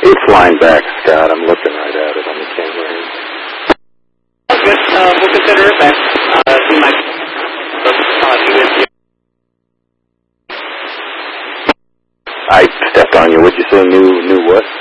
It's flying back, Scott. I'm looking right at it on the camera. Good. We'll consider it back. He might be with you. I stepped on you. What'd you say? New what?